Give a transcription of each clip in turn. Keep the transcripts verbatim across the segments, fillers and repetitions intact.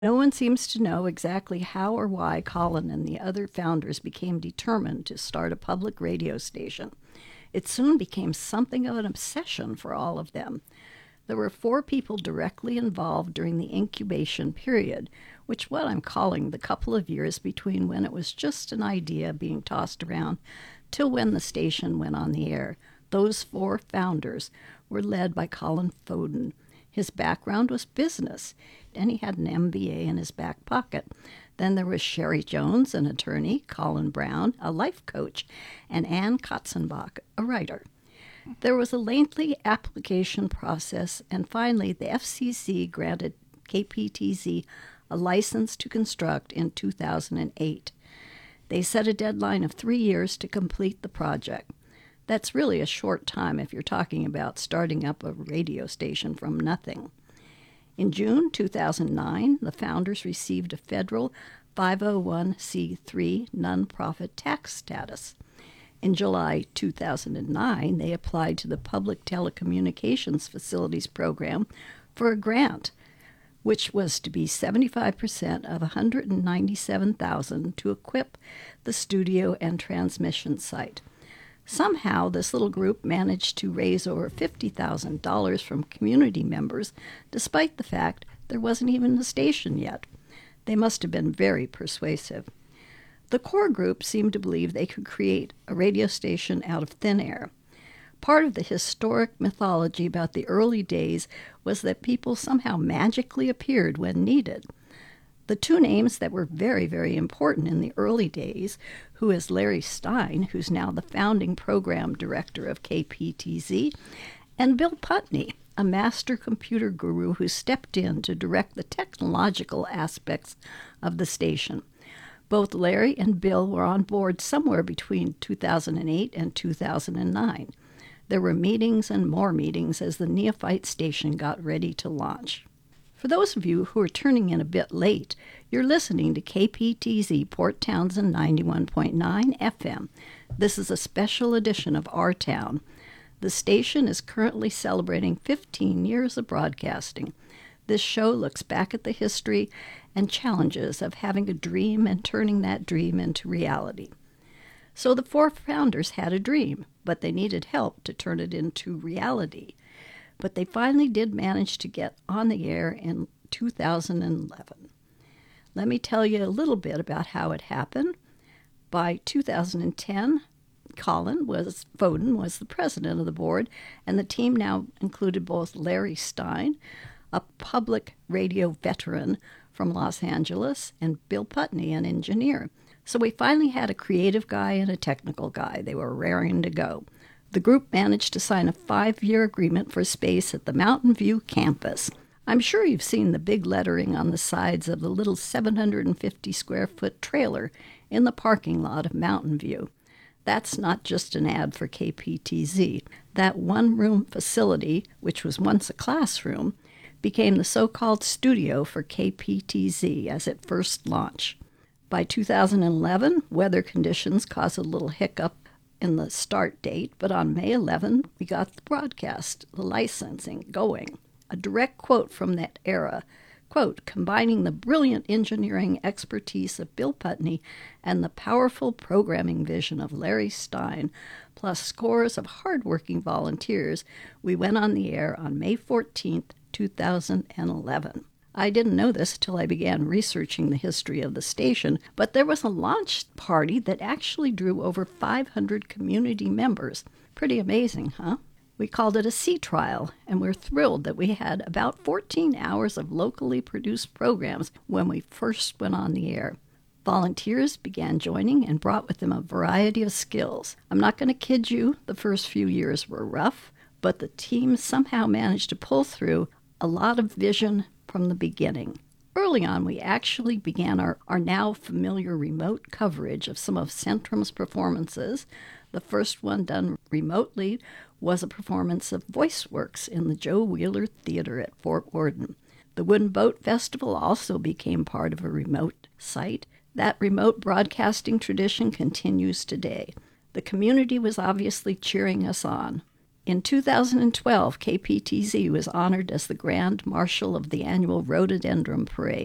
No one seems to know exactly how or why Colin and the other founders became determined to start a public radio station. It soon became something of an obsession for all of them. There were four people directly involved during the incubation period, which what I'm calling the couple of years between when it was just an idea being tossed around till when the station went on the air. Those four founders were led by Colin Foden. His background was business, and he had an M B A in his back pocket. Then there was Sherry Jones, an attorney, Colin Brown, a life coach, and Ann Katzenbach, a writer. There was a lengthy application process, and finally the F C C granted K P T Z a license to construct in two thousand eight. They set a deadline of three years to complete the project. That's really a short time if you're talking about starting up a radio station from nothing. In June two thousand nine, the founders received a federal five oh one c three nonprofit tax status. In July two thousand nine, they applied to the Public Telecommunications Facilities Program for a grant, which was to be seventy-five percent of one hundred ninety-seven thousand dollars to equip the studio and transmission site. Somehow, this little group managed to raise over fifty thousand dollars from community members, despite the fact there wasn't even a station yet. They must have been very persuasive. The core group seemed to believe they could create a radio station out of thin air. Part of the historic mythology about the early days was that people somehow magically appeared when needed. The two names that were very, very important in the early days, who is Larry Stein, who's now the founding program director of K P T Z, and Bill Putney, a master computer guru who stepped in to direct the technological aspects of the station. Both Larry and Bill were on board somewhere between two thousand eight and two thousand nine. There were meetings and more meetings as the neophyte station got ready to launch. For those of you who are turning in a bit late, you're listening to K P T Z Port Townsend ninety-one point nine F M. This is a special edition of Our Town. The station is currently celebrating fifteen years of broadcasting. This show looks back at the history and challenges of having a dream and turning that dream into reality. So the four founders had a dream, but they needed help to turn it into reality. But they finally did manage to get on the air in two thousand eleven. Let me tell you a little bit about how it happened. By two thousand ten, Colin was, Foden was the president of the board, and the team now included both Larry Stein, a public radio veteran from Los Angeles, and Bill Putney, an engineer. So we finally had a creative guy and a technical guy. They were raring to go. The group managed to sign a five-year agreement for space at the Mountain View campus. I'm sure you've seen the big lettering on the sides of the little seven hundred fifty square foot trailer in the parking lot of Mountain View. That's not just an ad for K P T Z. That one-room facility, which was once a classroom, became the so-called studio for K P T Z as it first launched. By two thousand eleven, weather conditions caused a little hiccup in the start date, but on May eleventh, we got the broadcast, the licensing going. A direct quote from that era, quote, combining the brilliant engineering expertise of Bill Putney and the powerful programming vision of Larry Stein, plus scores of hardworking volunteers, we went on the air on May fourteenth, two thousand eleven. I didn't know this till I began researching the history of the station, but there was a launch party that actually drew over five hundred community members. Pretty amazing, huh? We called it a sea trial, and we're thrilled that we had about fourteen hours of locally produced programs when we first went on the air. Volunteers began joining and brought with them a variety of skills. I'm not going to kid you, the first few years were rough, but the team somehow managed to pull through a lot of vision from the beginning. Early on, we actually began our, our now familiar remote coverage of some of Centrum's performances. The first one done remotely was a performance of VoiceWorks in the Joe Wheeler Theater at Fort Worden. The Wooden Boat Festival also became part of a remote site. That remote broadcasting tradition continues today. The community was obviously cheering us on. In two thousand twelve, K P T Z was honored as the Grand Marshal of the annual Rhododendron Parade.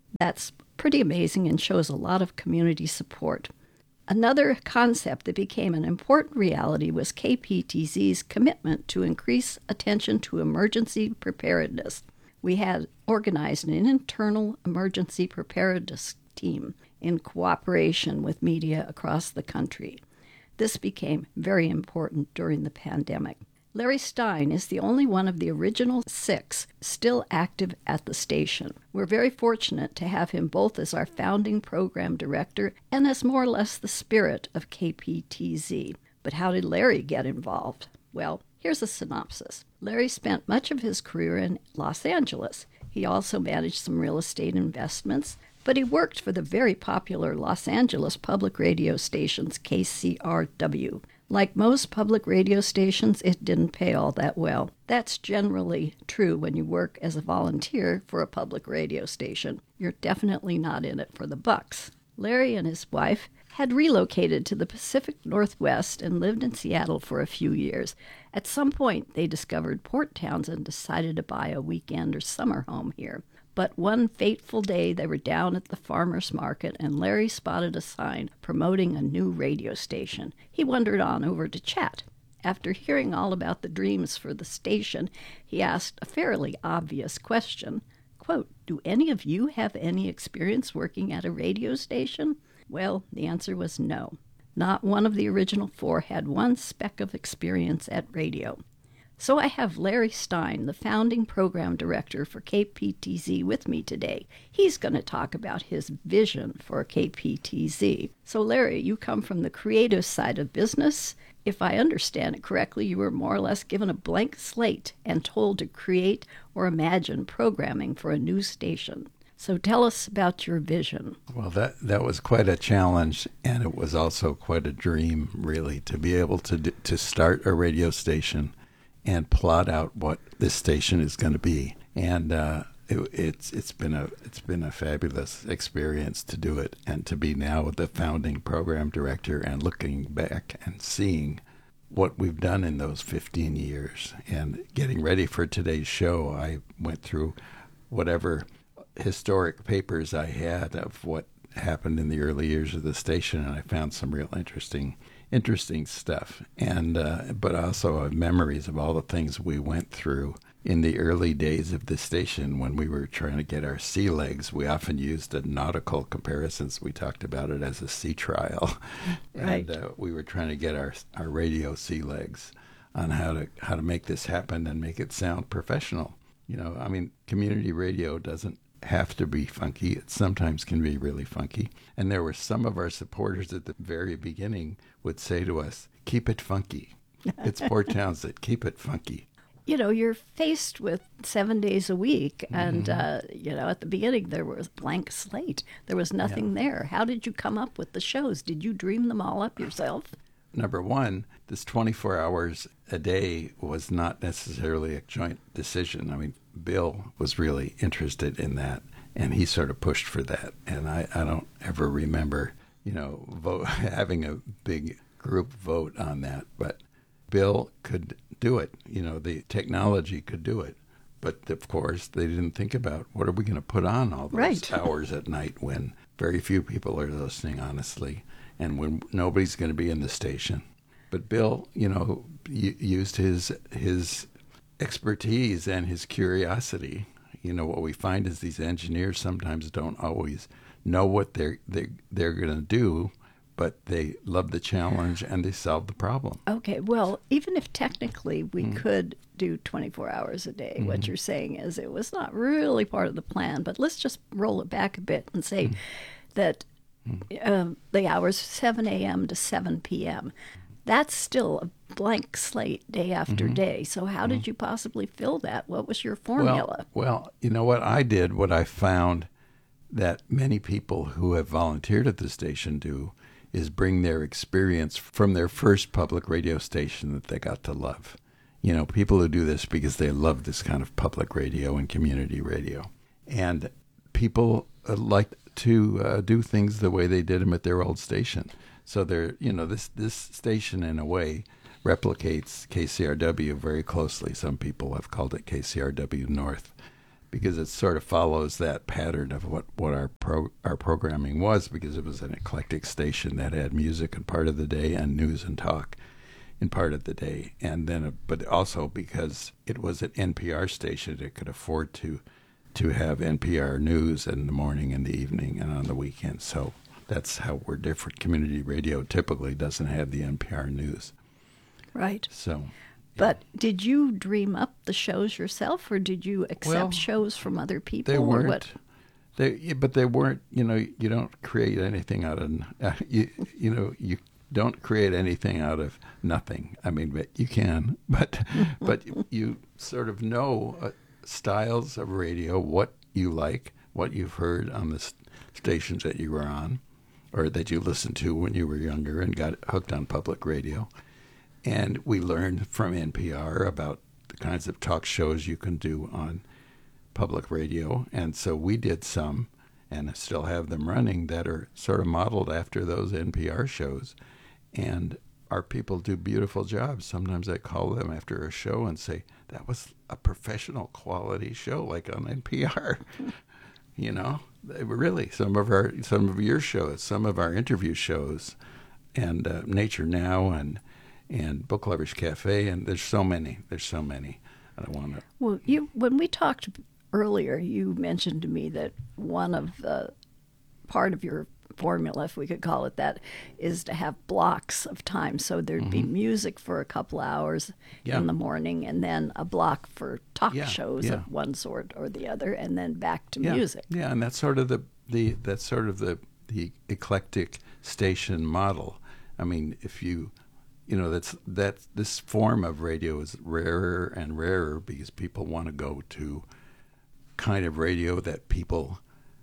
That's pretty amazing and shows a lot of community support. Another concept that became an important reality was K P T Z's commitment to increase attention to emergency preparedness. We had organized an internal emergency preparedness team in cooperation with media across the country. This became very important during the pandemic. Larry Stein is the only one of the original six still active at the station. We're very fortunate to have him both as our founding program director and as more or less the spirit of K P T Z. But how did Larry get involved? Well, here's a synopsis. Larry spent much of his career in Los Angeles. He also managed some real estate investments, but he worked for the very popular Los Angeles public radio stations K C R W. Like most public radio stations, it didn't pay all that well. That's generally true when you work as a volunteer for a public radio station. You're definitely not in it for the bucks. Larry and his wife had relocated to the Pacific Northwest and lived in Seattle for a few years. At some point, they discovered Port Townsend and decided to buy a weekend or summer home here. But one fateful day, they were down at the farmer's market, and Larry spotted a sign promoting a new radio station. He wandered on over to chat. After hearing all about the dreams for the station, he asked a fairly obvious question. Quote, "Do any of you have any experience working at a radio station?" Well, the answer was no. Not one of the original four had one speck of experience at radio. So I have Larry Stein, the founding program director for K P T Z, with me today. He's going to talk about his vision for K P T Z. So Larry, you come from the creative side of business. If I understand it correctly, you were more or less given a blank slate and told to create or imagine programming for a new station. So tell us about your vision. Well, that, that was quite a challenge, and it was also quite a dream, really, to be able to do, to start a radio station and plot out what this station is going to be. And uh, it, it's it's been a it's been a fabulous experience to do it, and to be now the founding program director and looking back and seeing what we've done in those fifteen years. And getting ready for today's show, I went through whatever historic papers I had of what happened in the early years of the station, and I found some real interesting interesting stuff, and uh, but also uh, memories of all the things we went through in the early days of the station when we were trying to get our sea legs. We often used a nautical comparisons. We talked about it as a sea trial, right. and uh, we were trying to get our our radio sea legs on how to how to make this happen and make it sound professional. You know, I mean, community radio doesn't have to be funky. It sometimes can be really funky. And there were some of our supporters at the very beginning would say to us, "Keep it funky." It's Port Townsend, keep it funky. You know, you're faced with seven days a week. And, Mm-hmm. uh, you know, at the beginning, there was a blank slate. There was nothing Yeah. there. How did you come up with the shows? Did you dream them all up yourself? Number one, this twenty-four hours a day was not necessarily a joint decision. I mean, Bill was really interested in that, and he sort of pushed for that. And I, I don't ever remember, you know, vote, having a big group vote on that. But Bill could do it. You know, the technology could do it. But, of course, they didn't think about what are we going to put on all those Right. hours at night when very few people are listening, honestly, and when nobody's going to be in the station. But Bill, you know, y- used his his expertise and his curiosity. You know, what we find is these engineers sometimes don't always know what they're they, they're going to do, but they love the challenge and they solve the problem. Okay, well, even if technically we Mm. could do twenty-four hours a day, what Mhm. you're saying is it was not really part of the plan. But let's just roll it back a bit and say Mm. that um, the hours seven a.m. to seven p.m., that's still a blank slate day after Mhm. day. So how did you possibly fill that? What was your formula? Well, well, you know what I did, what I found that many people who have volunteered at the station do is bring their experience from their first public radio station that they got to love. You know, people who do this because they love this kind of public radio and community radio. And people uh, like to uh, do things the way they did them at their old station. So they're, you know, this, this station in a way replicates K C R W very closely. Some people have called it K C R W North because it sort of follows that pattern of what, what our pro, our programming was, because it was an eclectic station that had music in part of the day and news and talk in part of the day. And then, uh, but also because it was an N P R station, it could afford to to have N P R news in the morning and the evening and on the weekend. So that's how we're different. Community radio typically doesn't have the N P R news. Right. So, but did you dream up the shows yourself, or did you accept well, shows from other people? They weren't. Or what? They, yeah, but they weren't. You know, you don't create anything out of uh, you. You know, you don't create anything out of nothing. I mean, but you can, but but you sort of know uh, styles of radio, what you like, what you've heard on the st- stations that you were on, or that you listened to when you were younger and got hooked on public radio. And we learned from N P R about the kinds of talk shows you can do on public radio. And so we did some, and still have them running, that are sort of modeled after those N P R shows. And our people do beautiful jobs. Sometimes I call them after a show and say, that was a professional quality show, like on N P R. You know, they were really some of our, some of your shows, some of our interview shows, and uh, Nature Now, and and Book Lovers Cafe, and there's so many. There's so many. I don't want to. Well, you when we talked earlier, you mentioned to me that one of the part of your formula, if we could call it that, is to have blocks of time. So there'd mm-hmm. be music for a couple hours yeah. in the morning, and then a block for talk yeah, shows yeah. of one sort or the other, and then back to yeah, music. Yeah, and that's sort of the, the that's sort of the the eclectic station model. I mean, if you you know that's that this form of radio is rarer and rarer because people want to go to kind of radio that people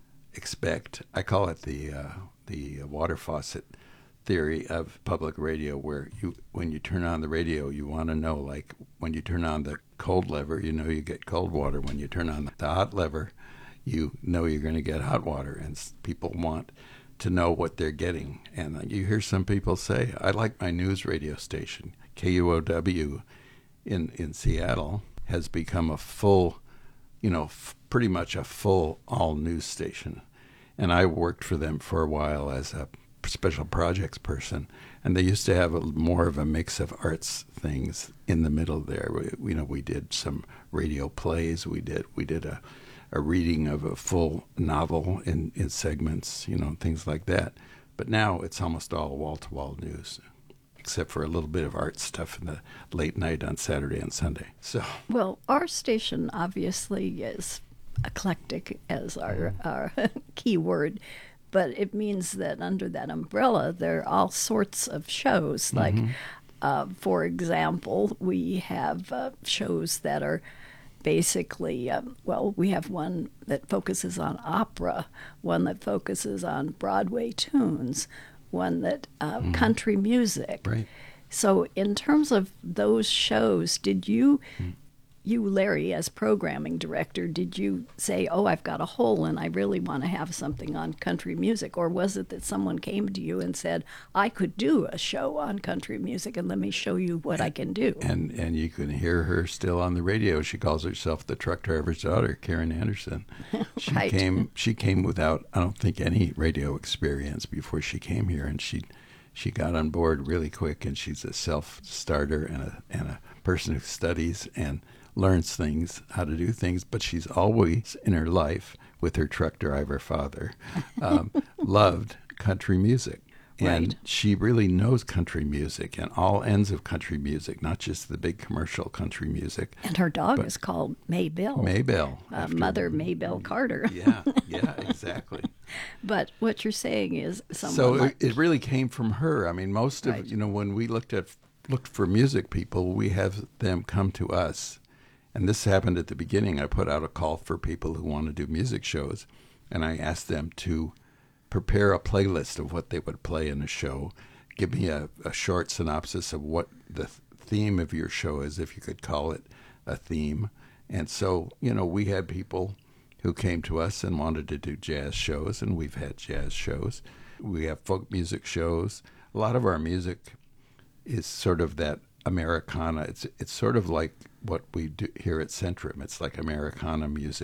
expect. I call it the uh, the water faucet theory of public radio, where you when you turn on the radio, you want to know, like when you turn on the cold lever, you know you get cold water. When you turn on the hot lever, you know you're going to get hot water, and people want to know what they're getting. And you hear some people say, I like my news radio station. K U O W in, in Seattle has become a full, you know, f- pretty much a full all news station. And I worked for them for a while as a special projects person, and they used to have a, more of a mix of arts things in the middle there. We, you know, we did some radio plays. We did we did a, a reading of a full novel in, in segments, you know, things like that. But now it's almost all wall-to-wall news, except for a little bit of art stuff in the late night on Saturday and Sunday. So, well, our station obviously is eclectic as our, our key word, but it means that under that umbrella there are all sorts of shows. Like, mm-hmm. uh, for example, we have uh, shows that are basically, um, well, we have one that focuses on opera, one that focuses on Broadway tunes, one that uh, mm. country music. Right. So in terms of those shows, did you, mm. you, Larry, as programming director, did you say, oh, I've got a hole and I really want to have something on country music? Or was it that someone came to you and said, I could do a show on country music and let me show you what I can do? And and you can hear her still on the radio. She calls herself the truck driver's daughter, Karen Anderson. She right. came she came without, I don't think, any radio experience before she came here, and she she got on board really quick, and she's a self-starter and a and a person who studies and learns things, how to do things, but she's always in her life with her truck driver father, um, loved country music. And right. she really knows country music and all ends of country music, not just the big commercial country music. And her dog is called Maybelle. Maybelle. Uh, Mother Maybelle Carter. yeah, yeah, exactly. But what you're saying is someone So like, it, it really came from her. I mean, most of, right. you know, when we looked at looked for music people, we have them come to us. And this happened at the beginning. I put out a call for people who want to do music shows, and I asked them to prepare a playlist of what they would play in a show. Give me a, a short synopsis of what the theme of your show is, if you could call it a theme. And so, you know, we had people who came to us and wanted to do jazz shows, and we've had jazz shows. We have folk music shows. A lot of our music is sort of that Americana. It's it's sort of like what we do here at Centrum. It's like Americana music,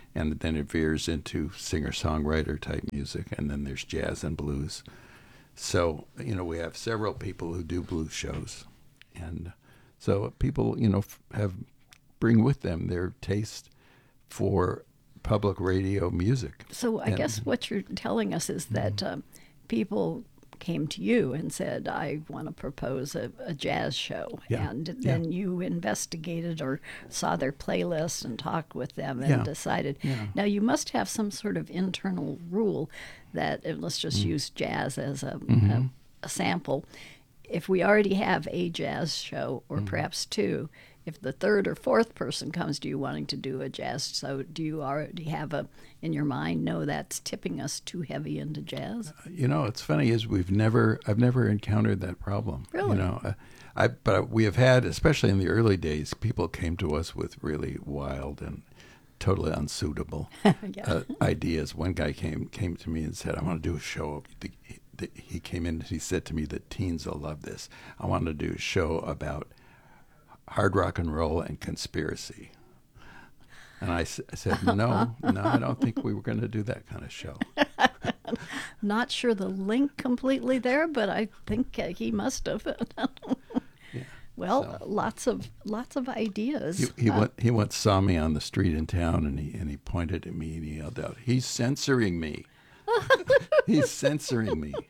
and then it veers into singer-songwriter type music, and then there's jazz and blues. So, you know, we have several people who do blues shows, and so people, you know, have bring with them their taste for public radio music. So I and, guess what you're telling us is that mm-hmm. um, people came to you and said, I want to propose a, a jazz show. Yeah. And then yeah. you investigated or saw their playlist and talked with them and Yeah. decided. Yeah. Now, you must have some sort of internal rule that, and let's just Mm. use jazz as a, Mm-hmm. a, a sample. If we already have a jazz show, or Mm-hmm. perhaps two, if the third or fourth person comes to you wanting to do a jazz, so do you already have a in your mind? No, that's tipping us too heavy into jazz. You know, it's funny is we've never, I've never encountered that problem. Really? You know, uh, I but we have had, especially in the early days, people came to us with really wild and totally unsuitable Yeah. uh, ideas. One guy came came to me and said, "I want to do a show." The, the, he came in and he said to me, "The teens will love this. I want to do a show about hard rock and roll and conspiracy." And I, s- I said, no, no, I don't think we were going to do that kind of show. Not sure the link completely there, but I think uh, he must have. Yeah. Well, So- lots of lots of ideas. He, he, Uh, went, he once saw me on the street in town, and he and he pointed at me and he yelled out, "He's censoring me! He's censoring me!"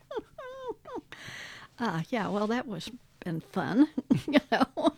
Ah, yeah. Well, that was been fun, you know.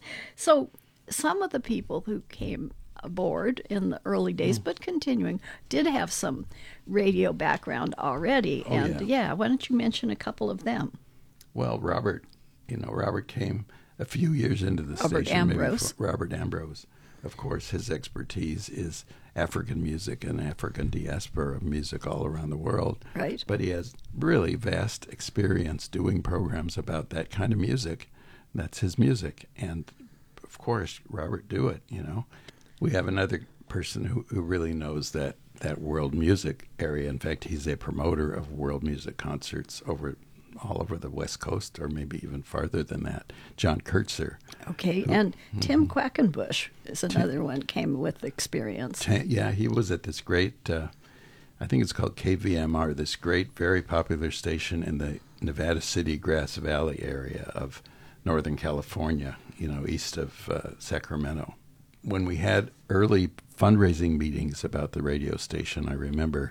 So, some of the people who came aboard in the early days, Mm. but continuing, did have some radio background already. Oh, and yeah. why don't you mention a couple of them? Well, Robert, you know, Robert came a few years into the Robert station. maybe Ambrose. for- Robert Ambrose. Of course, his expertise is African music and African diaspora music all around the world. Right. But he has really vast experience doing programs about that kind of music. That's his music. And, of course, Robert do it, you know. We have another person who, who really knows that, that world music area. In fact, he's a promoter of world music concerts over all over the West Coast, or maybe even farther than that. John Kurtzer. Okay, Who- and Tim Quackenbush is another one came with experience. Ta- Yeah, he was at this great, uh, I think it's called K V M R, this great, very popular station in the Nevada City, Grass Valley area of Northern California, you know, east of uh, Sacramento. When we had early fundraising meetings about the radio station, I remember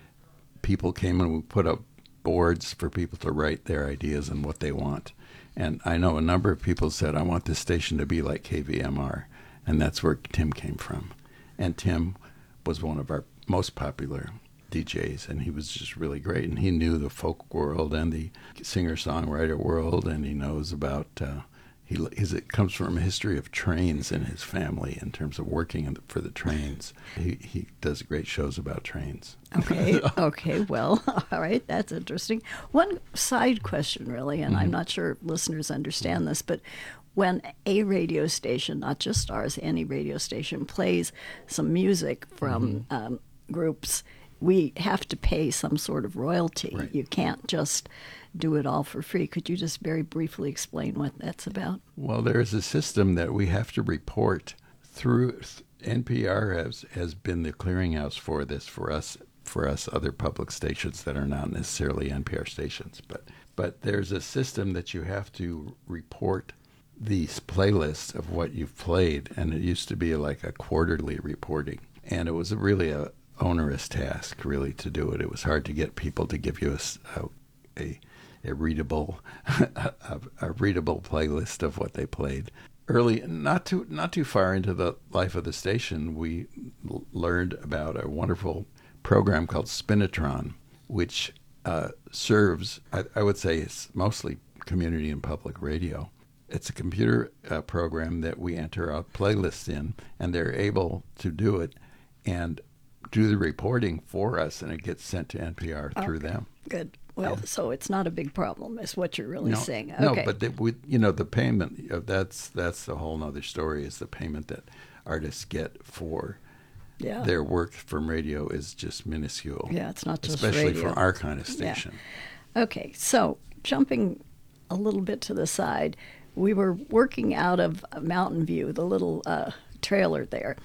people came and we put up boards for people to write their ideas and what they want. And I know a number of people said, "I want this station to be like K V M R." And that's where Tim came from. And Tim was one of our most popular D Js, and he was just really great. And he knew the folk world and the singer-songwriter world, and he knows about, uh, he he's, it comes from a history of trains in his family in terms of working in the, for the trains. He, he does great shows about trains. Okay, okay, well, all right, that's interesting. One side question, really, and I'm not sure listeners understand this, but when a radio station, not just ours, any radio station, plays some music from um, groups, we have to pay some sort of royalty. Right. You can't just do it all for free. Could you just very briefly explain what that's about? Well, there is a system that we have to report through. N P R has, has been the clearinghouse for this for us, for us other public stations that are not necessarily N P R stations. But but there's a system that you have to report these playlists of what you've played, and it used to be like a quarterly reporting, and it was really a onerous task, really, to do it. It was hard to get people to give you a s- a, a, a readable a, a readable playlist of what they played. Early, not too not too far into the life of the station, we l- learned about a wonderful program called Spinitron, which uh, serves, I, I would say, it's mostly community and public radio. It's a computer uh, program that we enter our playlists in, and they're able to do it and do the reporting for us, and it gets sent to N P R through Okay. them. Good. Well, Yeah. so it's not a big problem, is what you're really No, saying. no, Okay. but the, we, you know, the payment, uh, that's that's the whole other story, is the payment that artists get for yeah. their work from radio is just minuscule. Yeah, it's not just especially radio. for our kind of Yeah. station. Okay, so jumping a little bit to the side, we were working out of Mountain View, the little uh, trailer there,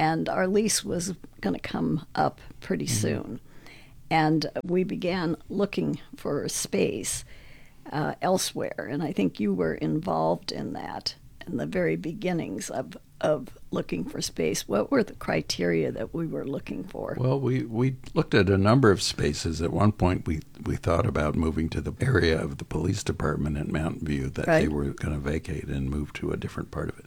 and our lease was going to come up pretty Mm-hmm. soon. And we began looking for space uh, elsewhere, and I think you were involved in that in the very beginnings of, of looking for space. What were the criteria that we were looking for? Well, we, we looked at a number of spaces. At one point, we, we thought about moving to the area of the police department in Mountain View that Right. they were going to vacate and move to a different part of it.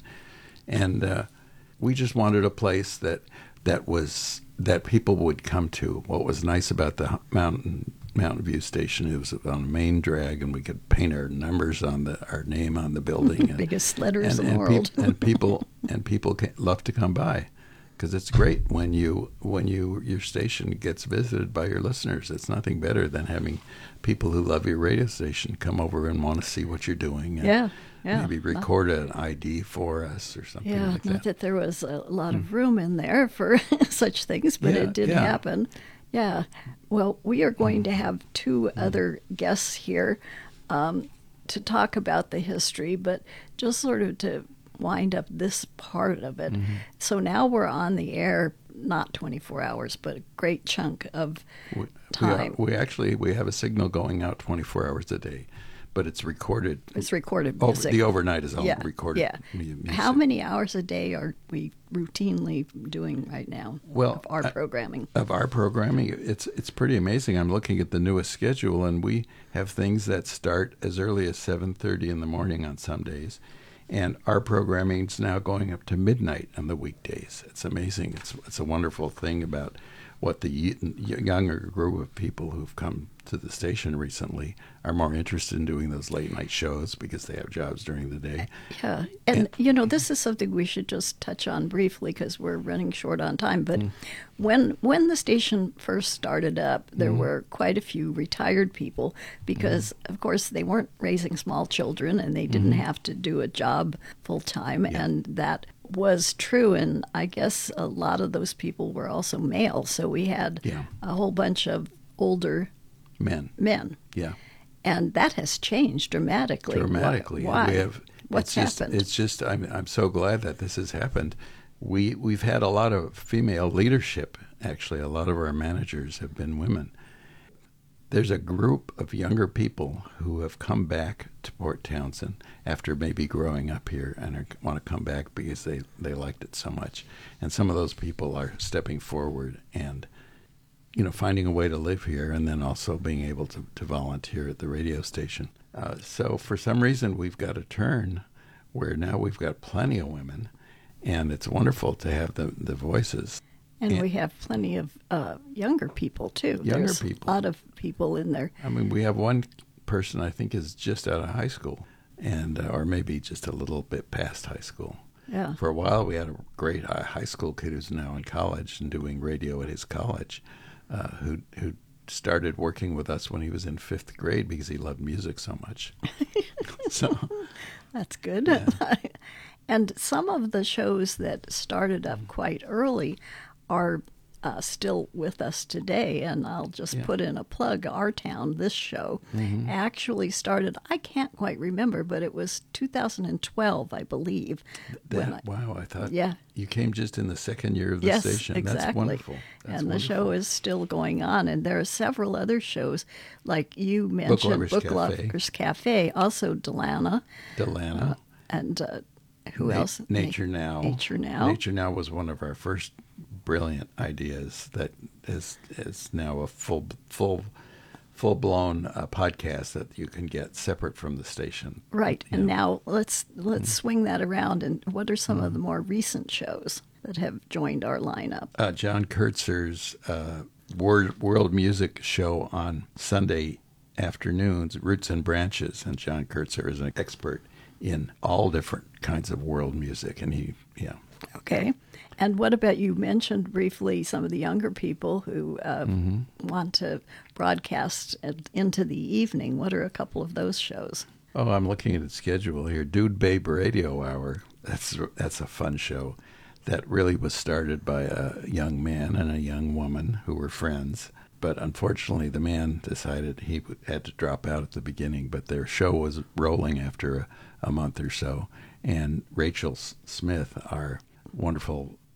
And uh, we just wanted a place that that was that people would come to. What was nice about the Mountain Mountain View station, it was on a main drag, and we could paint our numbers on the our name on the building. And, Biggest letters and, in the and world. Peop, and people and people ca- love to come by, because it's great when you when you your station gets visited by your listeners. It's nothing better than having people who love your radio station come over and want to see what you're doing. And Yeah, yeah. maybe record an I D for us or something Yeah, like not that. that there was a lot of room in there for such things, but Yeah, it did yeah. happen. Yeah. Well, we are going to have two other guests here um, to talk about the history, but just sort of to wind up this part of it. Mm-hmm. So now we're on the air, not twenty-four hours, but a great chunk of We, time. We, are, we actually we have a signal going out twenty-four hours a day, but it's recorded. It's recorded Over, music. the overnight is all yeah, recorded. Yeah. mu- music. How many hours a day are we routinely doing right now Well, of our I- programming? Of our programming, it's it's pretty amazing. I'm looking at the newest schedule, and we have things that start as early as seven thirty in the morning on some days, and our programming is now going up to midnight on the weekdays. It's amazing. It's it's a wonderful thing about what the y- younger group of people who've come to the station recently are more interested in doing those late night shows because they have jobs during the day. Yeah, and you know, this is something we should just touch on briefly because we're running short on time. But when when the station first started up, there were quite a few retired people because, of course, they weren't raising small children and they didn't have to do a job full time, and that was true. And I guess a lot of those people were also male, so we had Yeah. a whole bunch of older Men, men, yeah. and that has changed dramatically. Why- dramatically. Why? We have What's it's just, happened? It's just I'm I'm so glad that this has happened. We we've had a lot of female leadership. Actually, a lot of our managers have been women. There's a group of younger people who have come back to Port Townsend after maybe growing up here and are, want to come back because they, they liked it so much. And some of those people are stepping forward and, you know, finding a way to live here and then also being able to, to volunteer at the radio station. Uh, so for some reason, we've got a turn where now we've got plenty of women, and it's wonderful to have the, the voices. And And- we have plenty of uh, younger people, too. Younger There's people. a lot of people in there. I mean, we have one person I think is just out of high school, and uh, or maybe just a little bit past high school. Yeah. For a while, we had a great high high school kid who's now in college and doing radio at his college, uh, who who started working with us when he was in fifth grade because he loved music so much. So That's good. And some of the shows that started up quite early are uh, still with us today. And I'll just Yeah. put in a plug. Our Town, this show, actually started, I can't quite remember, but it was two thousand twelve, I believe. when that, I- wow, I thought Yeah. you came just in the second year of the Yes, station. exactly. That's wonderful. That's and the wonderful. show is still going on. And there are several other shows, like you mentioned, Lovers Book Cafe. Lovers Cafe, also Delana, Delana. and uh, who Na- else? Nature Na- Now. Nature Now. Nature Now was one of our first brilliant ideas that is is now a full full full blown uh, podcast that you can get separate from the station. Right. Yeah. And now let's let's Mm. swing that around. And what are some of the more recent shows that have joined our lineup? Uh, John Kurtzer's uh, world, world music show on Sunday afternoons, Roots and Branches, and John Kurtzer is an expert in all different kinds of world music, and he, yeah. Okay. And what about, you mentioned briefly some of the younger people who uh, Mm-hmm. want to broadcast it into the evening. What are a couple of those shows? Oh, I'm looking at the schedule here. Dude Babe Radio Hour. That's that's a fun show. That really was started by a young man and a young woman who were friends. But unfortunately, the man decided he w- had to drop out at the beginning. But their show was rolling after a, a month or so. And Rachel S- Smith, our wonderful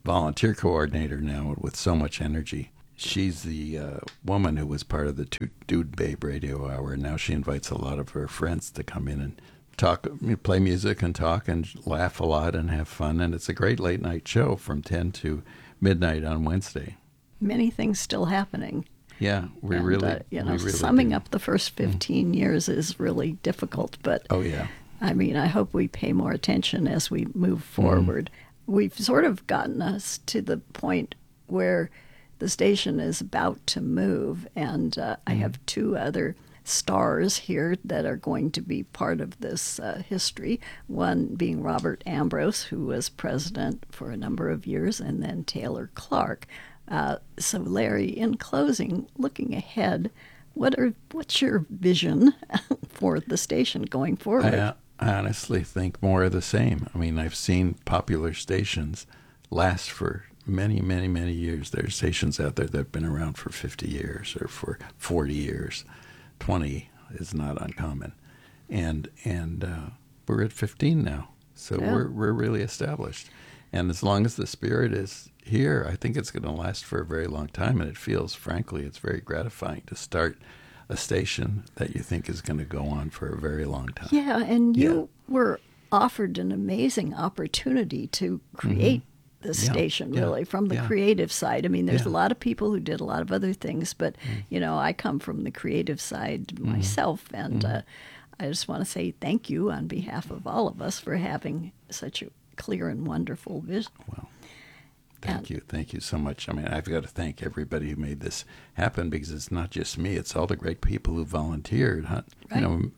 volunteer coordinator now with so much energy. She's the uh, woman who was part of the Dude Babe Radio Hour, and now she invites a lot of her friends to come in and talk, play music and talk and laugh a lot and have fun. And it's a great late night show from ten to midnight on Wednesday. Many things still happening. Yeah, we and, really, uh, you know, we really summing do. up the first fifteen mm. years is really difficult. But oh yeah, I mean, I hope we pay more attention as we move forward. Mm. We've sort of gotten us to the point where the station is about to move, and uh, mm. I have two other stars here that are going to be part of this uh, history. One being Robert Ambrose, who was president for a number of years, and then Taylor Clark. Uh, so, Larry, in closing, looking ahead, what are what's your vision for the station going forward? I, I honestly think more of the same. I mean, I've seen popular stations last for many, many, many years. There are stations out there that have been around for fifty years or for forty years. twenty is not uncommon. And and uh, we're at fifteen now. So yeah. we're we're really established. And as long as the spirit is here, I think it's going to last for a very long time. And it feels, frankly, it's very gratifying to start a station that you think is going to go on for a very long time. Yeah, and you yeah. were offered an amazing opportunity to create mm-hmm. the station, yeah. really, yeah. from the yeah. creative side. I mean, there's yeah. a lot of people who did a lot of other things, but, mm. you know, I come from the creative side mm. myself, and mm. uh, I just want to say thank you on behalf of all of us for having such a clear and wonderful vision. Well, thank and, you. Thank you so much. I mean, I've got to thank everybody who made this happen, because it's not just me. It's all the great people who volunteered. Huh? Right. You know,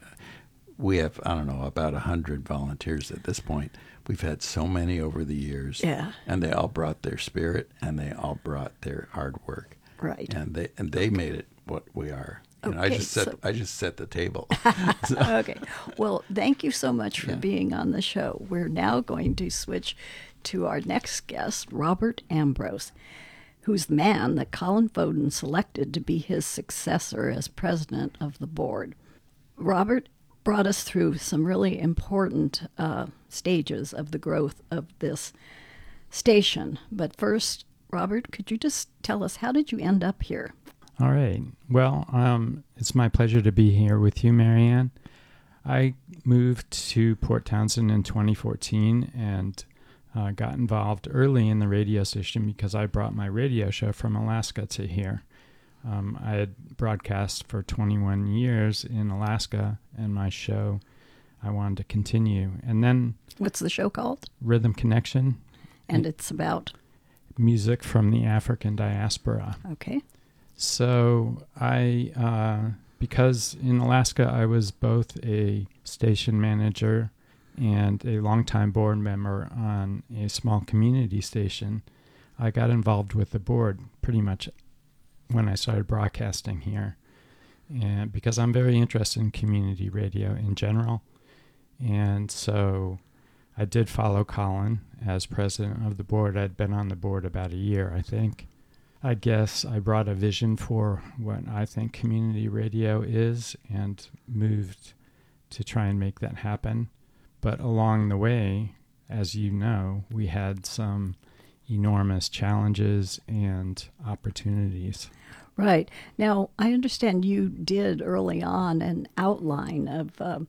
we have, I don't know, about one hundred volunteers at this point. We've had so many over the years. Yeah. And they all brought their spirit, and they all brought their hard work. Right. And they and they made it what we are. You okay, know, I just set so, I just set the table. so. Okay. Well, thank you so much for yeah. being on the show. We're now going to switch to our next guest, Robert Ambrose, who's the man that Colin Foden selected to be his successor as president of the board. Robert brought us through some really important uh, stages of the growth of this station. But first, Robert, could you just tell us, how did you end up here? All right. Well, um, it's my pleasure to be here with you, Marianne. I moved to Port Townsend in twenty fourteen and uh, got involved early in the radio station because I brought my radio show from Alaska to here. Um, I had broadcast for twenty-one years in Alaska, and my show, I wanted to continue. And then... What's the show called? Rhythm Connection. And it's about? Music from the African diaspora. Okay. So I, uh, because in Alaska I was both a station manager and a longtime board member on a small community station, I got involved with the board pretty much when I started broadcasting here. And because I'm very interested in community radio in general. And so I did follow Colin as president of the board. I'd been on the board about a year, I think. I guess I brought a vision for what I think community radio is and moved to try and make that happen. But along the way, as you know, we had some enormous challenges and opportunities. Right. Now, I understand you did early on an outline of uh,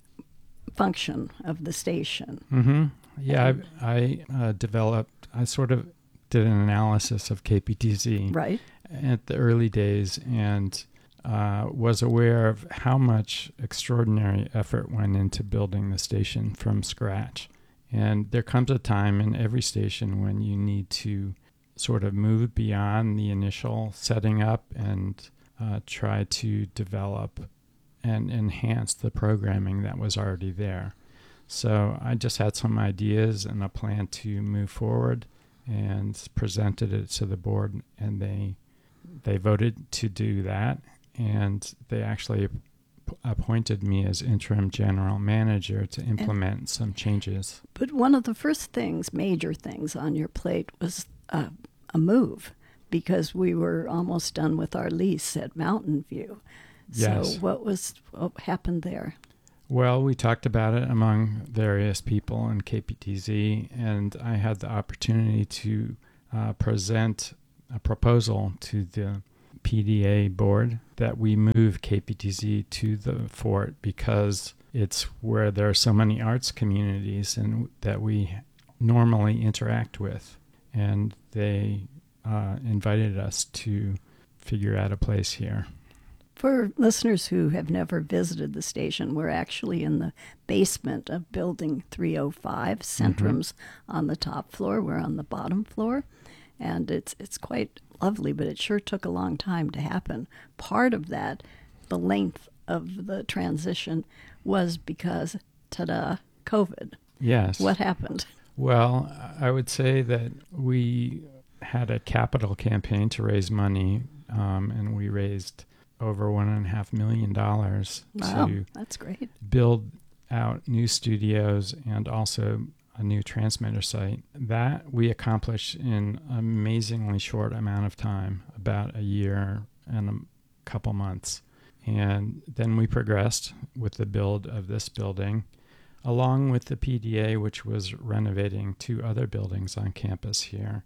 function of the station. Mm-hmm. Yeah, I, I uh, developed, I sort of did an analysis of K P T Z right. at the early days and uh, was aware of how much extraordinary effort went into building the station from scratch. And there comes a time in every station when you need to sort of move beyond the initial setting up and uh, try to develop and enhance the programming that was already there. So I just had some ideas and a plan to move forward and presented it to the board, and they they voted to do that, and they actually ap- appointed me as interim general manager to implement and, some changes. But one of the first things, major things on your plate was uh, a move, because we were almost done with our lease at Mountain View. Yes. So what was what happened there? Well, we talked about it among various people in K P T Z, and I had the opportunity to uh, present a proposal to the P D A board that we move K P T Z to the fort because it's where there are so many arts communities and that we normally interact with. And they uh, invited us to figure out a place here. For listeners who have never visited the station, we're actually in the basement of Building three oh five. Centrum's mm-hmm. on the top floor. We're on the bottom floor. And it's it's quite lovely, but it sure took a long time to happen. Part of that, the length of the transition, was because, ta-da, COVID. Yes. What happened? Well, I would say that we had a capital campaign to raise money, um, and we raised over one and a half million dollars wow, to that's great. build out new studios and also a new transmitter site. That we accomplished in an amazingly short amount of time, about a year and a couple months. And then we progressed with the build of this building, along with the P D A, which was renovating two other buildings on campus here.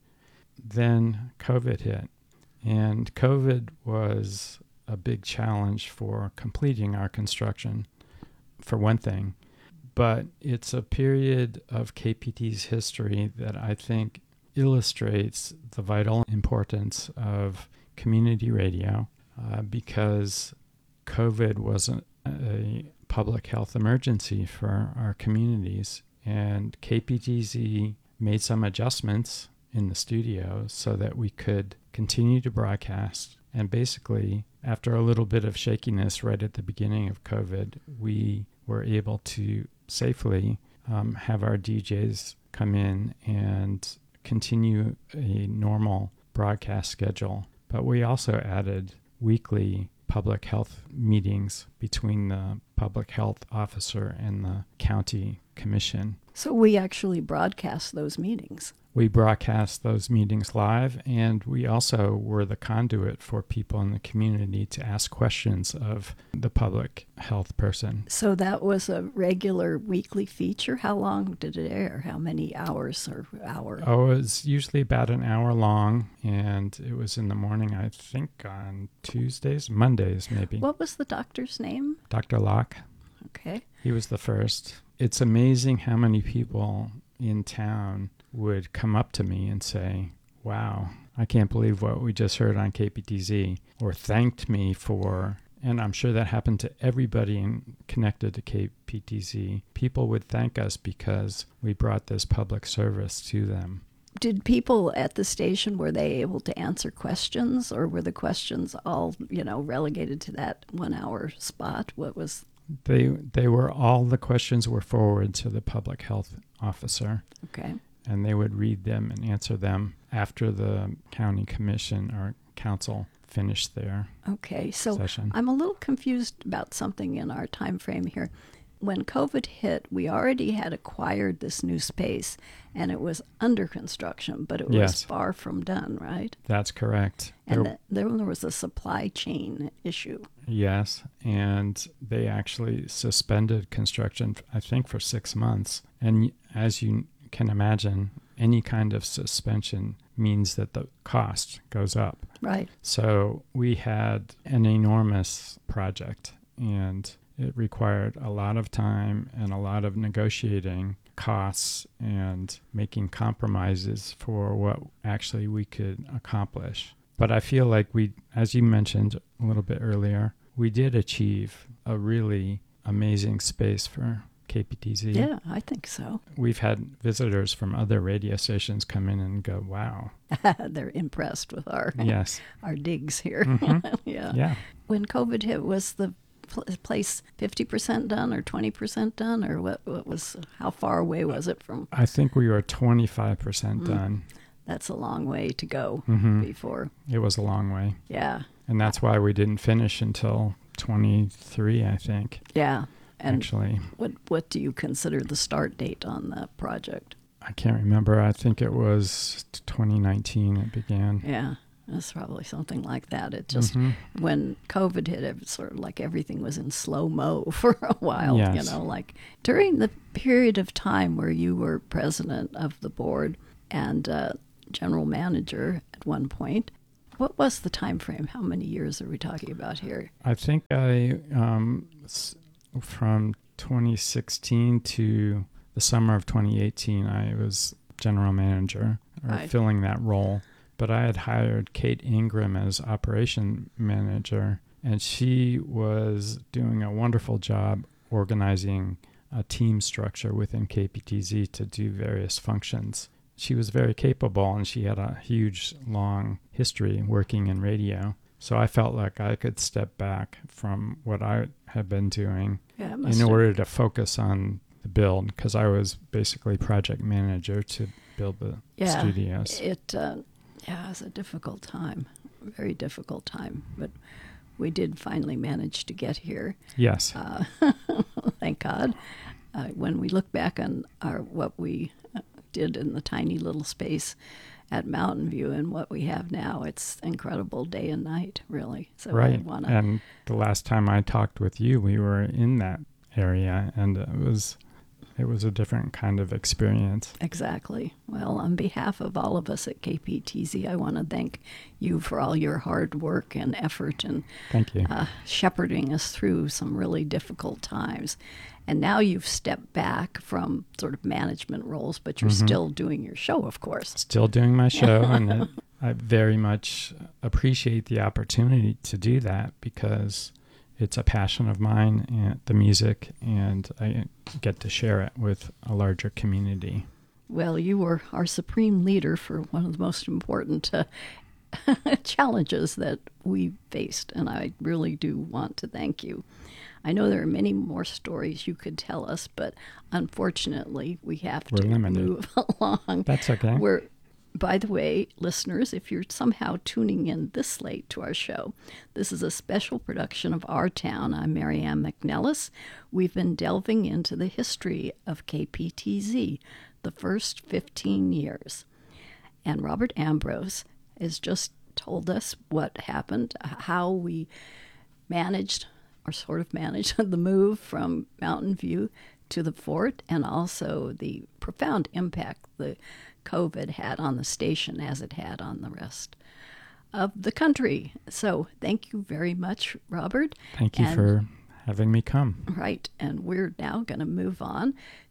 Then COVID hit, and COVID was a big challenge for completing our construction, for one thing. But it's a period of K P T's history that I think illustrates the vital importance of community radio uh, because COVID wasn't a public health emergency for our communities. And K P T Z made some adjustments in the studio so that we could continue to broadcast. And basically, after a little bit of shakiness right at the beginning of COVID, we were able to safely um, have our D Js come in and continue a normal broadcast schedule. But we also added weekly public health meetings between the public health officer and the county commission. So we actually broadcast those meetings. We broadcast those meetings live, and we also were the conduit for people in the community to ask questions of the public health person. So that was a regular weekly feature? How long did it air? How many hours or hour? Oh, it was usually about an hour long, and it was in the morning, I think, on Tuesdays, Mondays maybe. What was the doctor's name? Doctor Locke. Okay. He was the first. It's amazing how many people in town would come up to me and say, wow, I can't believe what we just heard on K P T Z, or thanked me for, and I'm sure that happened to everybody in, connected to K P T Z. People would thank us because we brought this public service to them. Did people at the station, were they able to answer questions, or were the questions all, you know, relegated to that one hour spot? What was... They, they were, all the questions were forwarded to the public health officer. Okay. And they would read them and answer them after the county commission or council finished their okay, so session. I'm a little confused about something in our time frame here. When COVID hit, we already had acquired this new space, and it was under construction, but it was yes. far from done, right? That's correct. And there, the, there was a supply chain issue. Yes, and they actually suspended construction, I think, for six months. And as you can imagine, any kind of suspension means that the cost goes up. Right. So we had an enormous project, and it required a lot of time and a lot of negotiating costs and making compromises for what actually we could accomplish. But I feel like we, as you mentioned a little bit earlier, we did achieve a really amazing space for K P T Z. Yeah, I think so. We've had visitors from other radio stations come in and go, wow. They're impressed with our yes. our digs here. Mm-hmm. yeah. yeah. When COVID hit, was the pl- place fifty percent done or twenty percent done, or what, what was, how far away was it from? I think we were twenty-five percent Mm. done. That's a long way to go Mm-hmm. before. It was a long way. Yeah. And that's why we didn't finish until twenty-three, I think. Yeah. And actually, what what do you consider the start date on that project? I can't remember. I think it was twenty nineteen it began. Yeah, it's probably something like that. It just, mm-hmm. when COVID hit, it was sort of like everything was in slow-mo for a while, yes. you know, like during the period of time where you were president of the board and uh, general manager at one point. What was the time frame? How many years are we talking about here? I think I, um, from twenty sixteen to the summer of twenty eighteen, I was general manager, or Right. filling that role. But I had hired Kate Ingram as operation manager, and she was doing a wonderful job organizing a team structure within K P T Z to do various functions. She was very capable, and she had a huge, long history working in radio. So I felt like I could step back from what I had been doing Yeah, it must in have- order to focus on the build, because I was basically project manager to build the Yeah, studios. It, uh, yeah, it was a difficult time, a very difficult time. But we did finally manage to get here. Yes. Uh, thank God. Uh, when we look back on our what we uh, did in the tiny little space at Mountain View and what we have now, it's incredible day and night, really. So I Right. wanna, And the last time I talked with you, we were in that area, and it was it was a different kind of experience. Exactly. Well, on behalf of all of us at K P T Z, I want to thank you for all your hard work and effort and Thank you. uh, shepherding us through some really difficult times. And now you've stepped back from sort of management roles, but you're Mhm. still doing your show, of course. Still doing my show, and it, I very much appreciate the opportunity to do that, because it's a passion of mine, and the music, and I get to share it with a larger community. Well, you were our supreme leader for one of the most important uh, challenges that we faced, and I really do want to thank you. I know there are many more stories you could tell us, but unfortunately, we have We're to limited. move along. That's okay. We're, by the way, listeners, if you're somehow tuning in this late to our show, this is a special production of Our Town. I'm Marianne McNellis. We've been delving into the history of K P T Z, the first fifteen years. And Robert Ambrose has just told us what happened, how we managed, or sort of managed, the move from Mountain View to the fort, and also the profound impact the COVID had on the station as it had on the rest of the country. So thank you very much, Robert. Thank you And- for having me come. Right, and we're now going to move on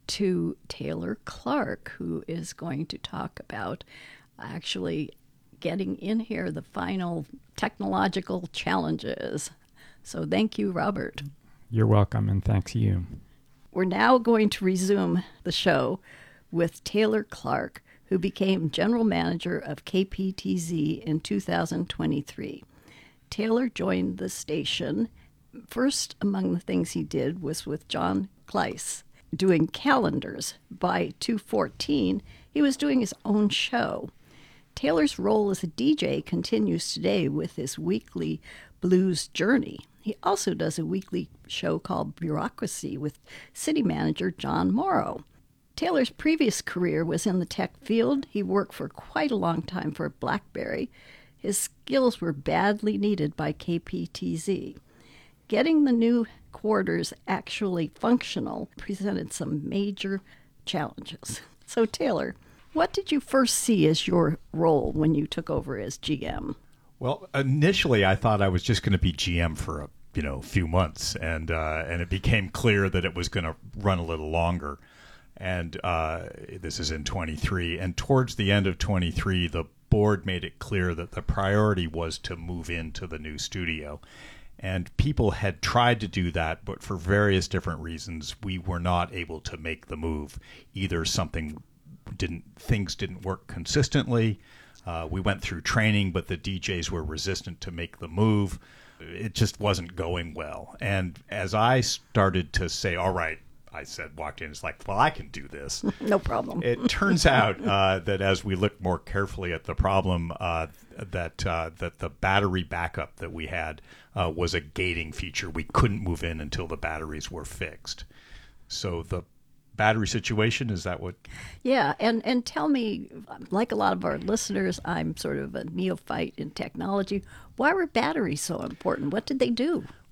to Taylor Clark, who is going to talk about actually getting in here the final technological challenges. So thank you, Robert. You're welcome, and thanks you. We're now going to resume the show with Taylor Clark, who became general manager of K P T Z in two thousand twenty-three. Taylor joined the station. First among the things he did was with John Kleiss, doing calendars. By two fourteen, he was doing his own show. Taylor's role as a D J continues today with his weekly Blues Journey. He also does a weekly show called Bureaucracy with city manager John Morrow. Taylor's previous career was in the tech field. He worked for quite a long time for BlackBerry. His skills were badly needed by K P T Z. Getting the new quarters actually functional presented some major challenges. So, Taylor, what did you first see as your role when you took over as G M? Well, initially I thought I was just going to be G M for a you know few months, and uh, and it became clear that it was going to run a little longer. And uh, this is in twenty-three. And towards the end of twenty-three, the board made it clear that the priority was to move into the new studio. And people had tried to do that, but for various different reasons, we were not able to make the move. Either something didn't, things didn't work consistently. Uh, we went through training, but the D Js were resistant to make the move. It just wasn't going well. And as I started to say, all right, I said, walked in, it's like, well, I can do this. No problem. It turns out uh, that as we looked more carefully at the problem, uh, that uh, that the battery backup that we had uh, was a gating feature. We couldn't move in until the batteries were fixed. So the battery situation, is that what? Yeah, and, and tell me, like a lot of our listeners, I'm sort of a neophyte in technology. Why were batteries so important? What did they do?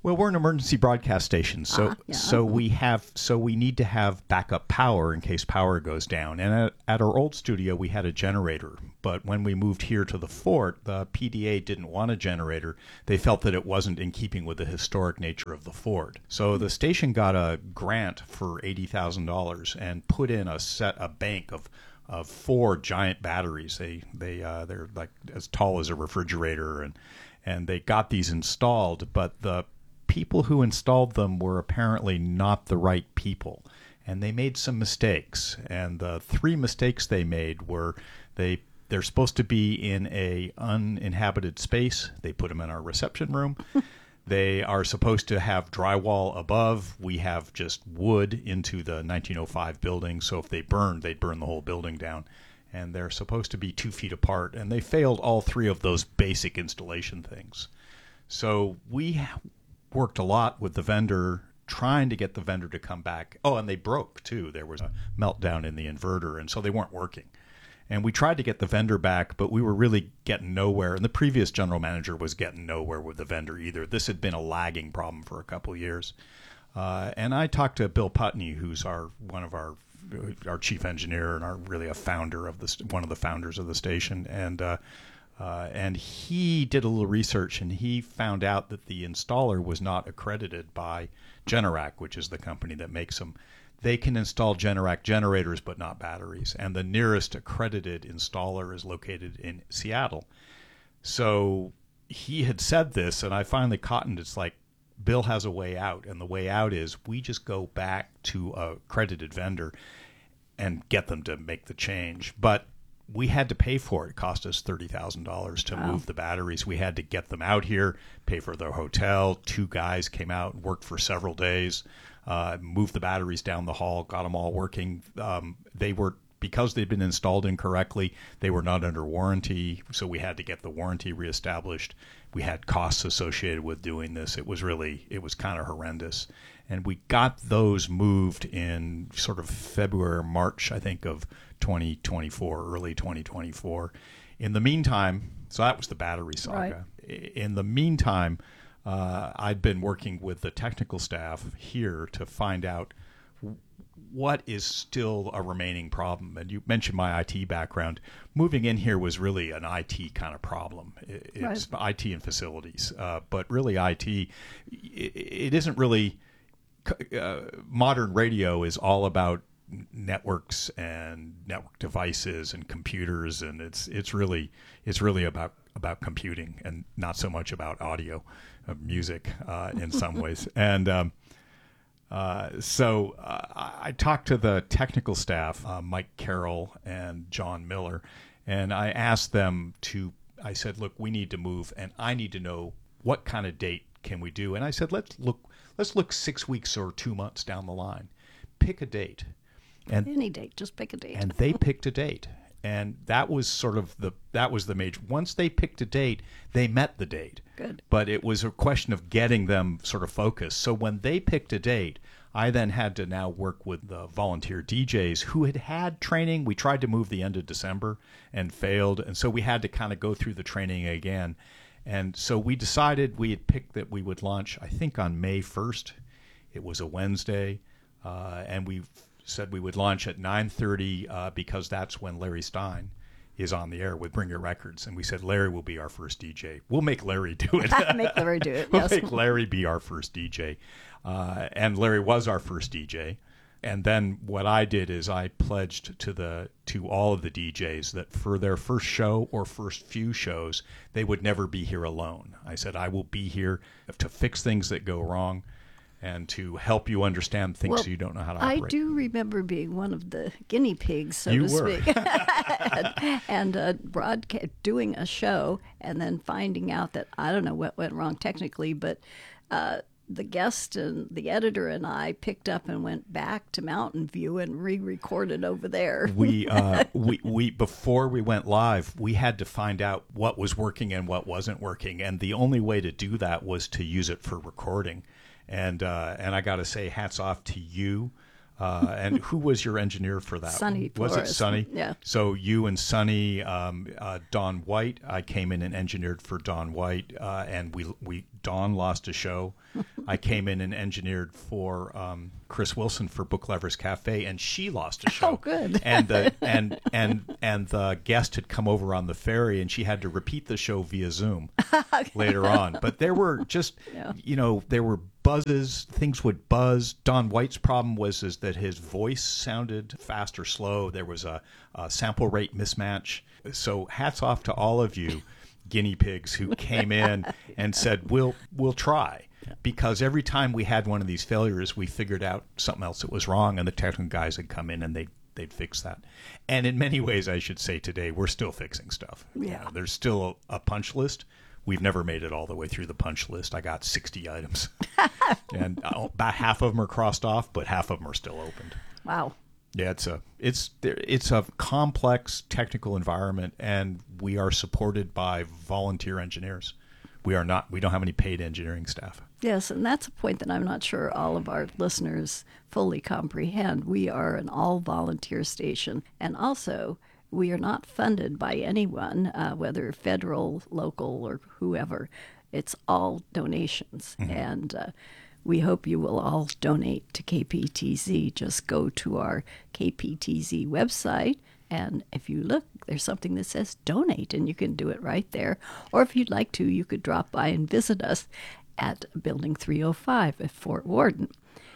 Well, we're an emergency broadcast station, so Ah, yeah. so we have so we need to have backup power in case power goes down. And at, at our old studio, we had a generator, but when we moved here to the fort, the P D A didn't want a generator. They felt that it wasn't in keeping with the historic nature of the fort. So the station got a grant for eighty thousand dollars and put in a set a bank of of four giant batteries. They they uh, they're like as tall as a refrigerator, and and they got these installed, but the people who installed them were apparently not the right people, and they made some mistakes. And the three mistakes they made were they they're supposed to be in a uninhabited space. They put them in our reception room. They are supposed to have drywall above. We have just wood into the nineteen oh five building, so if they burned, they'd burn the whole building down. And they're supposed to be two feet apart, and they failed all three of those basic installation things. So we worked a lot with the vendor, trying to get the vendor to come back. Oh, and they broke, too. There was a meltdown in the inverter, and so they weren't working. And we tried to get the vendor back, but we were really getting nowhere. And the previous general manager was getting nowhere with the vendor either. This had been a lagging problem for a couple of years. Uh, and I talked to Bill Putney, who's our one of our our chief engineer and our really a founder of this, one of the founders of the station, and uh, uh, and he did a little research, and he found out that the installer was not accredited by Generac, which is the company that makes them. They can install Generac generators, but not batteries, and the nearest accredited installer is located in Seattle. So he had said this, and I finally cottoned. It's like, Bill has a way out, and the way out is we just go back to a accredited vendor and get them to make the change. But we had to pay for it. It cost us thirty thousand dollars to Wow. move the batteries. We had to get them out here, pay for their hotel. Two guys came out and worked for several days, uh, moved the batteries down the hall, got them all working. Um, they were, because they'd been installed incorrectly, they were not under warranty, so we had to get the warranty reestablished. We had costs associated with doing this. It was really, it was kind of horrendous. And we got those moved in sort of February, March, I think, of twenty twenty-four, early twenty twenty-four. In the meantime, so that was the battery saga. Right. In the meantime, uh, I'd been working with the technical staff here to find out what is still a remaining problem. And you mentioned my I T background. Moving in here was really an I T kind of problem. It's right. I T and facilities, uh, but really I T, it, it isn't really, uh, modern radio is all about networks and network devices and computers, and it's it's really it's really about about computing and not so much about audio, uh, music uh, in some ways. And um, Uh, so uh, I talked to the technical staff, uh, Mike Carroll and John Miller, and I asked them to, I said, look, we need to move, and I need to know what kind of date can we do. And I said, let's look, let's look six weeks or two months down the line. Pick a date. And, Any date, just pick a date. And they picked a date. And that was sort of the, that was the major, once they picked a date, they met the date. Good. But it was a question of getting them sort of focused. So when they picked a date, I then had to now work with the volunteer D Js who had had training. We tried to move the end of December and failed. And so we had to kind of go through the training again. And so we decided we had picked that we would launch, I think, on May first. It was a Wednesday. Uh, and we said we would launch at nine thirty uh, because that's when Larry Stein is on the air with Bring Your Records. And we said Larry will be our first D J. We'll make Larry do it. Make Larry do it, We'll yes. make Larry be our first D J. Uh, and Larry was our first D J. And then what I did is I pledged to the to all of the D Js that for their first show or first few shows, they would never be here alone. I said, I will be here to fix things that go wrong and to help you understand things Well, so you don't know how to I operate. do remember being one of the guinea pigs, so You to were. speak, and, and uh, broadcast, doing a show and then finding out that I don't know what went wrong technically, but uh, the guest and the editor and I picked up and went back to Mountain View and re-recorded over there. we uh, we we before we went live, we had to find out what was working and what wasn't working, and the only way to do that was to use it for recording. And uh, and I got to say, hats off to you, Uh, and who was your engineer for that? Sonny Was Flores. it Sonny? Yeah. So you and Sonny, um, uh, Don White. I came in and engineered for Don White, uh, and we we Don lost a show. I came in and engineered for um, Chris Wilson for Book Lovers Cafe, and she lost a show. Oh, good. and the and and and the guest had come over on the ferry, and she had to repeat the show via Zoom later on. But there were just, Yeah. you know, there were buzzes. Things would buzz. Don White's problem was is that his voice sounded fast or slow. There was a, a sample rate mismatch. So hats off to all of you guinea pigs who came in and said, we'll we'll try. Because every time we had one of these failures, we figured out something else that was wrong, and the technical guys would come in and they'd, they'd fix that. And in many ways, I should say today, we're still fixing stuff. Yeah. You know, there's still a, a punch list. We've never made it all the way through the punch list. I got sixty items. And about half of them are crossed off, but half of them are still opened. Wow. Yeah, it's a it's it's a complex technical environment, and we are supported by volunteer engineers. We are not. We don't have any paid engineering staff. Yes, and that's a point that I'm not sure all of our listeners fully comprehend. We are an all-volunteer station, and also we are not funded by anyone, uh, whether federal, local, or whoever. It's all donations, mm-hmm. and uh, we hope you will all donate to K P T Z. Just go to our K P T Z website, and if you look, there's something that says donate, and you can do it right there. Or if you'd like to, you could drop by and visit us at Building three oh five at Fort Worden.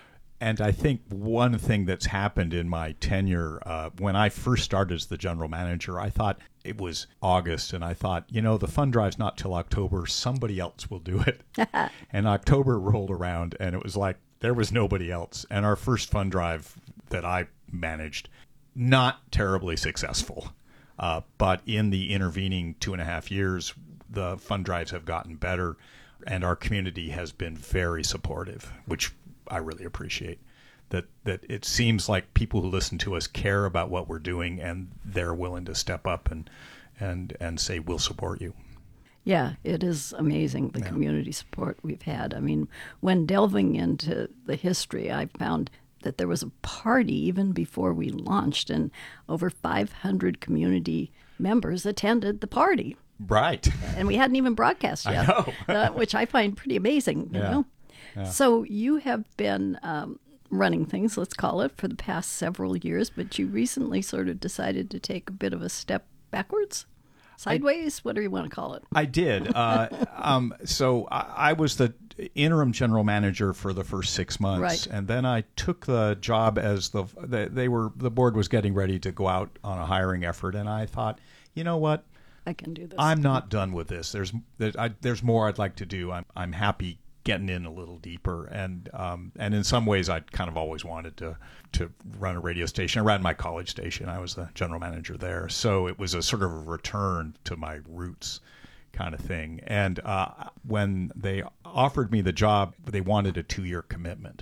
And I think one thing that's happened in my tenure, uh, when I first started as the general manager, I thought it was August, and I thought, you know, the fund drive's not till October. Somebody else will do it. And October rolled around, and it was like there was nobody else. And our first fund drive that I managed, not terribly successful. Uh, but in the intervening two and a half years, the fund drives have gotten better, and our community has been very supportive, which I really appreciate. That that it seems like people who listen to us care about what we're doing, and they're willing to step up and and and say, we'll support you. Yeah, it is amazing, the Yeah. community support we've had. I mean, when delving into the history, I found that there was a party even before we launched, and over five hundred community members attended the party. Right. And we hadn't even broadcast yet, I know. uh, which I find pretty amazing, you Yeah. know. Yeah. So you have been um, running things, let's call it, for the past several years, but you recently sort of decided to take a bit of a step backwards, sideways, what do you want to call it? I did. Uh, um, so I, I was the interim general manager for the first six months, Right. and then I took the job as the they, they were the board was getting ready to go out on a hiring effort, and I thought, you know what, I can do this. I'm not done with this. There's there, I, there's more I'd like to do. I'm I'm happy getting in a little deeper, and um, and in some ways I kind of always wanted to to run a radio station. I ran my college station. I was the general manager there, so it was a sort of a return to my roots kind of thing. And uh, when they offered me the job, they wanted a two-year commitment,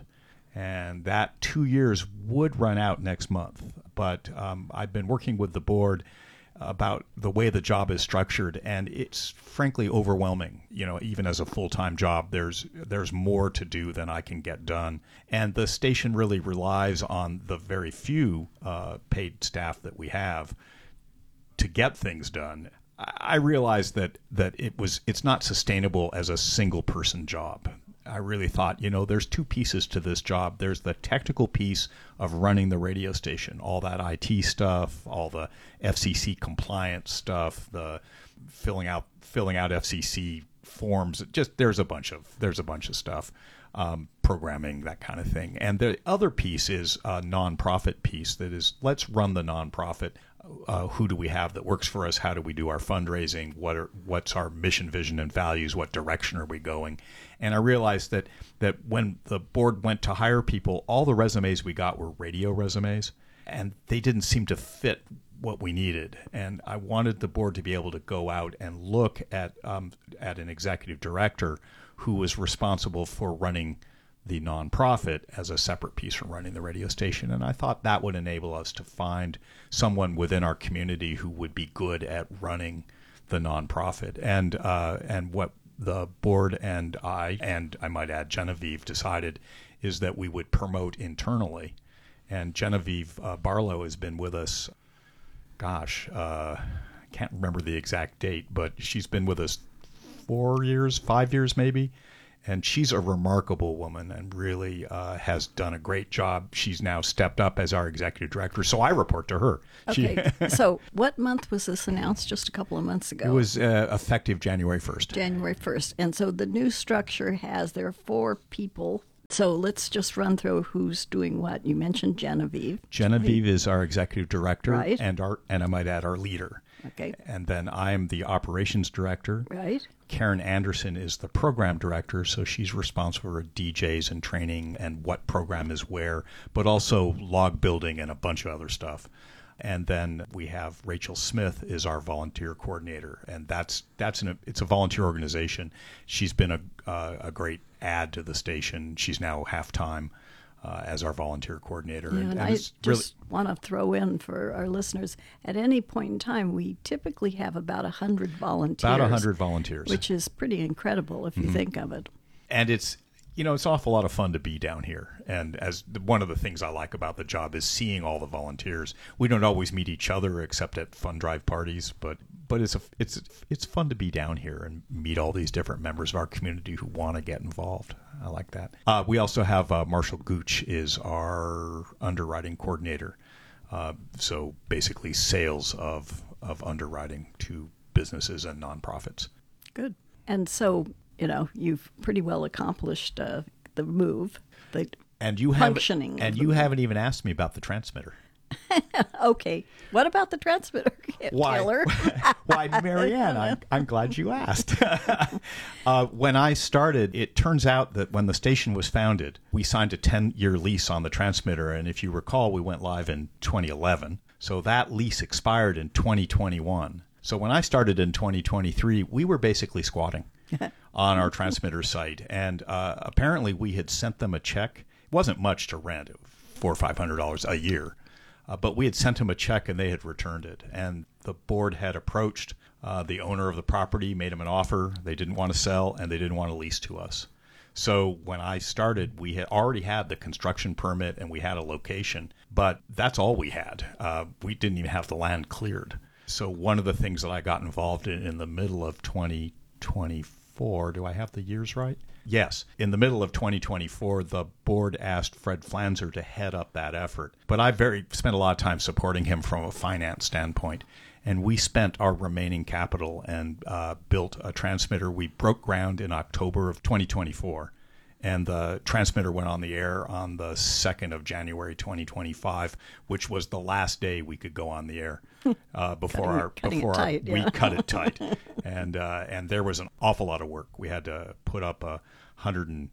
and that two years would run out next month. But um, I've been working with the board about the way the job is structured, and it's frankly overwhelming. You know, even as a full-time job, there's there's more to do than I can get done, and the station really relies on the very few uh, paid staff that we have to get things done. I, I realized that that it was it's not sustainable as a single-person job. I really thought, you know, there's two pieces to this job. There's the technical piece of running the radio station, all that I T stuff, all the F C C compliance stuff, the filling out filling out F C C forms. Just there's a bunch of there's a bunch of stuff, um, programming, that kind of thing. And the other piece is a nonprofit piece that is, let's run the nonprofit. Uh, who do we have that works for us? How do we do our fundraising? What are what's our mission, vision, and values? What direction are we going? And I realized that that when the board went to hire people, all the resumes we got were radio resumes, and they didn't seem to fit what we needed. And I wanted the board to be able to go out and look at um, at an executive director who was responsible for running the nonprofit as a separate piece from running the radio station. And I thought that would enable us to find someone within our community who would be good at running the nonprofit. And uh, and what the board and I, and I might add Genevieve, decided is that we would promote internally And Genevieve uh, Barlow has been with us, gosh, uh, I can't remember the exact date, but she's been with us four years, five years maybe. And she's a remarkable woman and really uh, has done a great job. She's now stepped up as our executive director, so I report to her. Okay, She, so what month was this announced? Just a couple of months ago. it was uh, effective January first. January first. And so the new structure has, there are four people. So let's just run through who's doing what. You mentioned Genevieve. Genevieve is our executive director, Right. and our and I might add our leader. Okay. And then I'm the operations director. Right. Karen Anderson is the program director, so she's responsible for D Js and training and what program is where, but also log building and a bunch of other stuff. And then we have Rachel Smith is our volunteer coordinator, and that's that's an it's a volunteer organization. She's been a uh, a great add to the station. She's now half time uh, as our volunteer coordinator. Yeah, and, and and I it's just want to throw in for our listeners, at any point in time, we typically have about one hundred volunteers. about a hundred volunteers, Which is pretty incredible if you Mm-hmm. think of it. and it's you know it's an awful lot of fun to be down here. And as the, one of the things I like about the job is seeing all the volunteers. We don't always meet each other except at fun drive parties, but but it's a, it's it's fun to be down here and meet all these different members of our community who want to get involved. I like that. Uh, we also have uh, Marshall Gooch is our underwriting coordinator. Uh, so basically sales of of underwriting to businesses and nonprofits. Good. And so, you know, you've pretty well accomplished uh, the move, the And you haven't functioning. and of you the- haven't even asked me about the transmitter. Okay. What about the transmitter, Taylor? Why, Marianne, I'm, I'm glad you asked. uh, when I started, it turns out that when the station was founded, we signed a ten-year lease on the transmitter. And if you recall, we went live in twenty eleven. So that lease expired in twenty twenty-one. So when I started in twenty twenty-three, we were basically squatting on our transmitter site. And uh, apparently we had sent them a check. It wasn't much to rent, four or five hundred dollars a year. Uh, but we had sent them a check and they had returned it. And the board had approached uh, the owner of the property, made him an offer. They didn't want to sell and they didn't want to lease to us. So when I started, we had already had the construction permit and we had a location, but that's all we had. Uh, we didn't even have the land cleared. So one of the things that I got involved in in the middle of twenty twenty-four, do I have the years right? Yes. In the middle of twenty twenty-four, the board asked Fred Flanzer to head up that effort. But I very spent a lot of time supporting him from a finance standpoint. And we spent our remaining capital and uh, built a transmitter. We broke ground in October of twenty twenty-four. And the transmitter went on the air on the second of January twenty twenty-five, which was the last day we could go on the air uh, before Cutting- our cutting it before tight, our, yeah. we cut it tight. And uh, and there was an awful lot of work. We had to put up a hundred and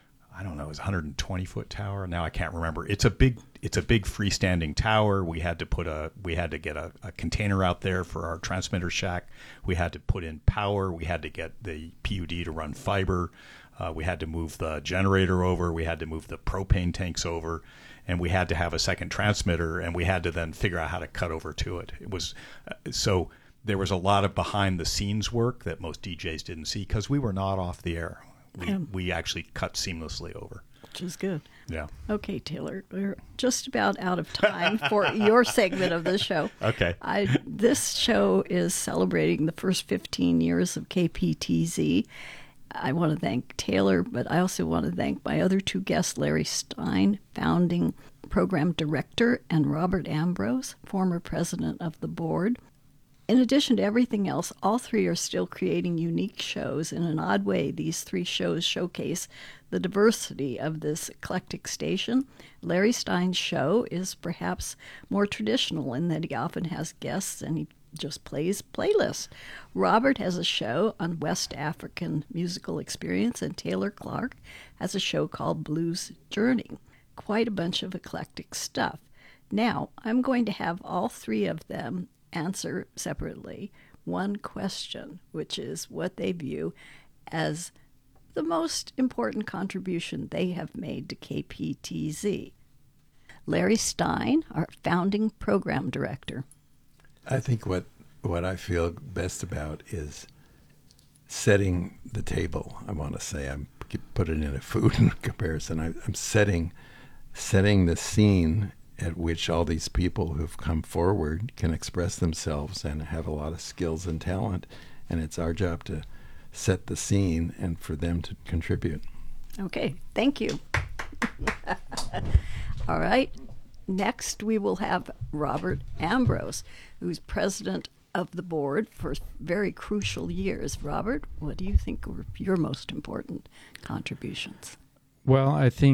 I don't know, it was a one hundred twenty foot tower. Now I can't remember. It's a big it's a big freestanding tower. We had to put a we had to get a, a container out there for our transmitter shack. We had to put in power. We had to get the P U D to run fiber. Uh, we had to move the generator over. We had to move the propane tanks over, and we had to have a second transmitter. And we had to then figure out how to cut over to it. It was uh, so there was a lot of behind the scenes work that most D Js didn't see because we were not off the air. We Yeah. we actually cut seamlessly over. Which is good. Yeah. Okay, Taylor, we're just about out of time for your segment of the show. Okay. I, this show is celebrating the first fifteen years of K P T Z. I want to thank Taylor, but I also want to thank my other two guests, Larry Stein, founding program director, and Robert Ambrose, former president of the board. In addition to everything else, all three are still creating unique shows. In an odd way, these three shows showcase the diversity of this eclectic station. Larry Stein's show is perhaps more traditional in that he often has guests and he just plays playlists. Robert has a show on West African musical experience, and Taylor Clark has a show called Blues Journey. Quite a bunch of eclectic stuff. Now, I'm going to have all three of them answer separately one question, which is what they view as the most important contribution they have made to K P T Z. Larry Stein, our founding program director. I think what what I feel best about is setting the table. I want to say I'm put it in a food comparison. I, I'm setting setting the scene at which all these people who've come forward can express themselves and have a lot of skills and talent. And it's our job to set the scene and for them to contribute. Okay, thank you. All right. Next, we will have Robert Ambrose, who's president of the board for very crucial years. Robert, what do you think were your most important contributions? Well, I think